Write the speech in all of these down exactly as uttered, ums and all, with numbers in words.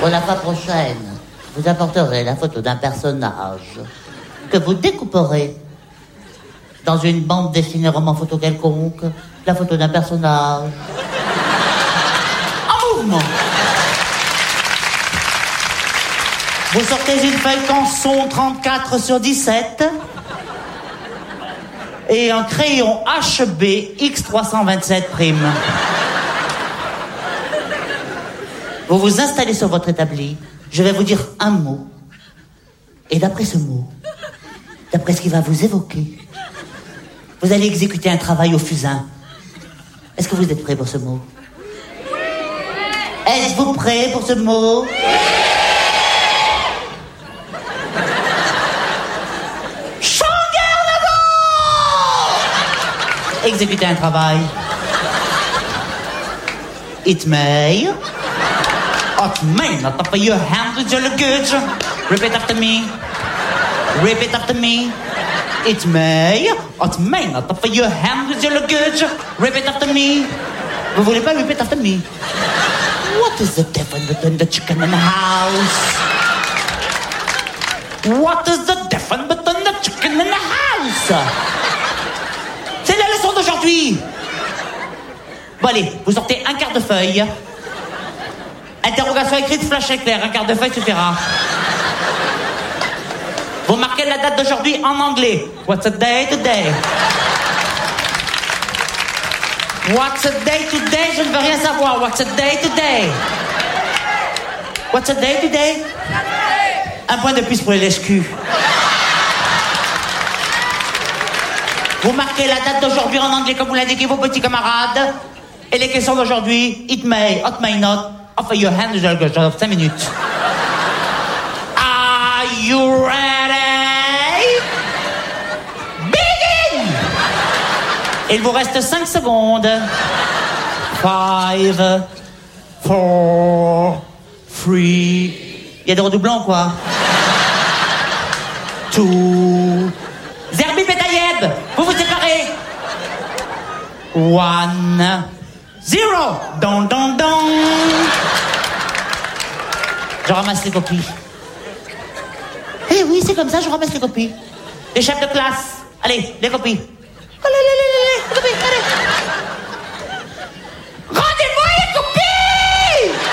Pour la fois prochaine, vous apporterez la photo d'un personnage que vous découperez dans une bande dessinée roman photo quelconque, la photo d'un personnage en mouvement. Vous sortez une feuille canson trente-quatre sur dix-sept et un crayon H B X trois cent vingt-sept prime. Vous vous installez sur votre établi, je vais vous dire un mot. Et d'après ce mot, d'après ce qui va vous évoquer, vous allez exécuter un travail au fusain. Est-ce que vous êtes prêts pour ce mot? Êtes-vous prêts pour ce mot? Exécuter un travail. It may. It may not offer your hand with your luggage. Repeat after me. Repeat after me. It may. It may not offer your hand with your luggage. Repeat after me. Vous voulez pas repeat after me? What is the difference between the chicken and the house? What is the difference between the chicken and the house? C'est la leçon d'aujourd'hui. Bon allez, vous sortez un quart de feuille. Interrogation écrite, flash éclair, un quart de feuille suffira. Vous marquez la date d'aujourd'hui en anglais. What's a day today? What's a day today? Je ne veux rien savoir. What's a day today? What's a day today? Un point de plus pour les lèche-culs. Vous marquez la date d'aujourd'hui en anglais comme vous l'indiquez vos petits camarades. Et les questions d'aujourd'hui, it may, it may not, offer your hand, je cinq minutes. Are you ready? Begin! Il vous reste cinq secondes. Five, four, three. Il y a des redoublants, quoi. Two. Zerbi Betayeb, vous vous séparez. One, zero. Don, don, don. Je ramasse les copies. Eh oui, c'est comme ça, je ramasse les copies. Les chefs de classe. Allez, les copies. Allez, allez, allez, les copies, allez. Rendez-moi les copies.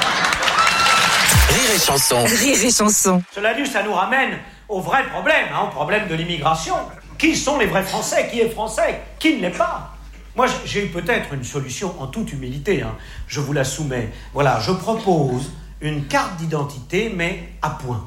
Rire et chanson. Rire et chanson. Cela dit, ça nous ramène au vrai problème, hein, au problème de l'immigration. Qui sont les vrais Français? Qui est français? Qui ne l'est pas? Moi, j'ai peut-être une solution en toute humilité. Hein. Je vous la soumets. Voilà, je propose une carte d'identité, mais à point.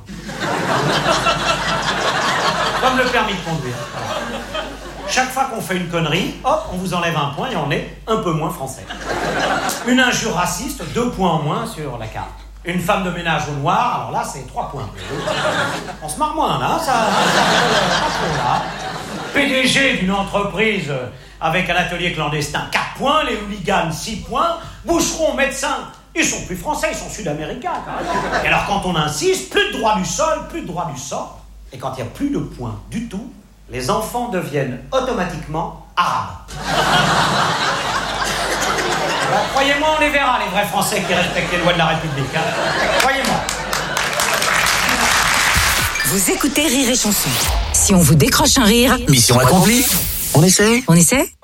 Comme le permis de conduire. Voilà. Chaque fois qu'on fait une connerie, hop, on vous enlève un point et on est un peu moins français. Une injure raciste, deux points en moins sur la carte. Une femme de ménage au noir, alors là, c'est trois points. On se marre moins, là, ça... ça pas trop, là. P D G d'une entreprise avec un atelier clandestin, quatre points. Les hooligans, six points. Boucherons, médecins, ils sont plus français, ils sont sud-américains, quand même. Et alors, quand on insiste, plus de droit du sol, plus de droit du sort. Et quand il n'y a plus de points du tout, les enfants deviennent automatiquement arabes. Alors, croyez-moi, on les verra, les vrais Français qui respectent les lois de la République. Hein. Croyez-moi. Vous écoutez Rire et Chanson. Si on vous décroche un rire... Mission accomplie. On essaie? On essaie?